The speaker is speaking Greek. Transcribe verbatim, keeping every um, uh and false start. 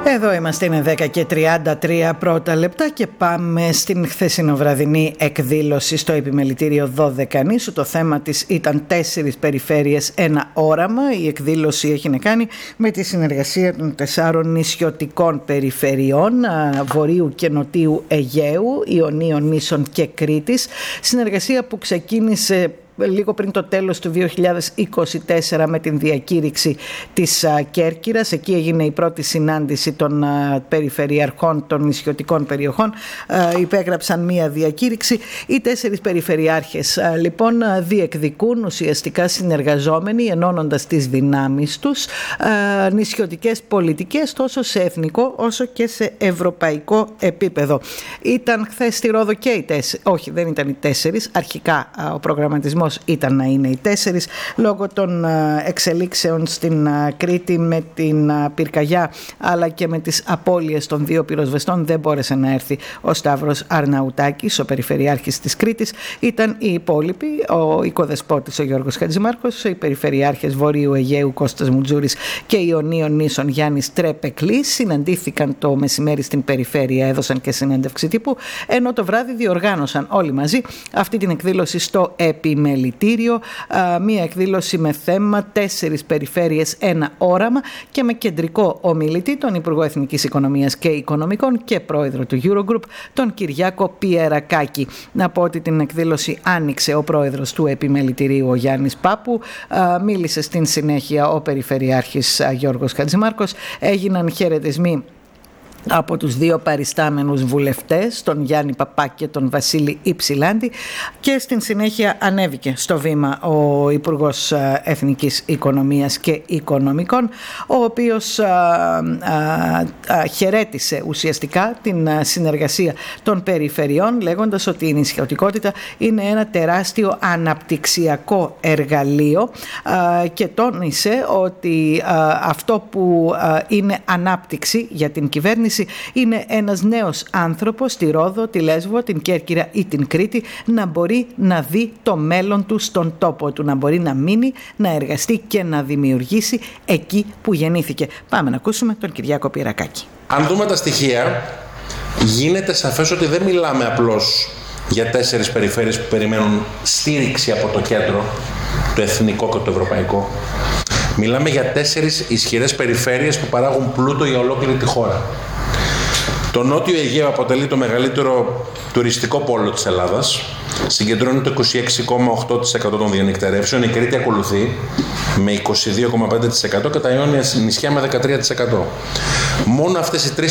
Εδώ είμαστε, είναι δέκα και τριάντα τρία πρώτα λεπτά και πάμε στην χθεσινοβραδινή εκδήλωση στο επιμελητήριο δώδεκα νήσου. Το θέμα της ήταν τέσσερις περιφέρειες, ένα όραμα. Η εκδήλωση έχει να κάνει με τη συνεργασία των τεσσάρων νησιωτικών περιφερειών Βορείου και Νοτίου Αιγαίου, Ιωνίων νήσων και Κρήτης. Συνεργασία που ξεκίνησε λίγο πριν το τέλος του δύο χιλιάδες είκοσι τέσσερα με την διακήρυξη της Κέρκυρας. Εκεί έγινε η πρώτη συνάντηση των περιφερειαρχών των νησιωτικών περιοχών. Υπέγραψαν μία διακήρυξη. Οι τέσσερις περιφερειάρχες λοιπόν διεκδικούν, ουσιαστικά συνεργαζόμενοι, ενώνοντας τις δυνάμεις τους, νησιωτικές πολιτικές τόσο σε εθνικό όσο και σε ευρωπαϊκό επίπεδο. Ήταν χθες στη Ρόδο και οι τέσσερις, όχι δεν ήταν οι τέσσερις, αρχικά ο προγραμματισμός ήταν να είναι οι τέσσερις. Λόγω των εξελίξεων στην Κρήτη με την πυρκαγιά αλλά και με τις απώλειες των δύο πυροσβεστών δεν μπόρεσε να έρθει ο Σταύρος Αρναουτάκης, ο περιφερειάρχης της Κρήτης. Ήταν οι υπόλοιποι, ο οικοδεσπότης ο Γιώργος Χατζημάρκος, οι περιφερειάρχες Βορείου Αιγαίου Κώστας Μουτζούρης και Ιωνίων νήσων Γιάννης Τρέπεκλης. Συναντήθηκαν το μεσημέρι στην περιφέρεια, έδωσαν και συνέντευξη τύπου, ενώ το βράδυ διοργάνωσαν όλοι μαζί αυτή την εκδήλωση στο επιμελητήριο. Μία εκδήλωση με θέμα τέσσερις περιφέρειες, ένα όραμα και με κεντρικό ομιλητή τον Υπουργό Εθνικής Οικονομίας και Οικονομικών και πρόεδρο του Eurogroup, τον Κυριάκο Πιερακάκη. Να πω ότι την εκδήλωση άνοιξε ο πρόεδρος του επιμελητηρίου, ο Γιάννης Πάπου. Μίλησε στην συνέχεια ο Περιφερειάρχης Γιώργος Χατζημάρκος. Έγιναν χαιρετισμοί από τους δύο παριστάμενους βουλευτές, τον Γιάννη Παπά και τον Βασίλη Υψηλάντη, και στην συνέχεια ανέβηκε στο βήμα ο Υπουργός Εθνικής Οικονομίας και Οικονομικών, ο οποίος α, α, α, χαιρέτησε ουσιαστικά την συνεργασία των περιφερειών, λέγοντας ότι η νησιωτικότητα είναι ένα τεράστιο αναπτυξιακό εργαλείο α, και τόνισε ότι α, αυτό που α, είναι ανάπτυξη για την κυβέρνηση είναι ένας νέος άνθρωπος στη Ρόδο, τη Λέσβο, την Κέρκυρα ή την Κρήτη να μπορεί να δει το μέλλον του στον τόπο του, να μπορεί να μείνει, να εργαστεί και να δημιουργήσει εκεί που γεννήθηκε. Πάμε να ακούσουμε τον Κυριάκο Πιερακάκη. Αν δούμε τα στοιχεία, γίνεται σαφές ότι δεν μιλάμε απλώς για τέσσερις περιφέρειες που περιμένουν στήριξη από το κέντρο, το εθνικό και το ευρωπαϊκό. Μιλάμε για τέσσερις ισχυρές περιφέρειες που παράγουν πλούτο για ολόκληρη τη χώρα. Το Νότιο Αιγαίο αποτελεί το μεγαλύτερο τουριστικό πόλο της Ελλάδας. Συγκεντρώνει το είκοσι έξι κόμμα οκτώ τοις εκατό των διανυκτερεύσεων. Η Κρήτη ακολουθεί με είκοσι δύο κόμμα πέντε τοις εκατό και τα Ιόνια νησιά με δεκατρία τοις εκατό. Μόνο αυτές οι τρεις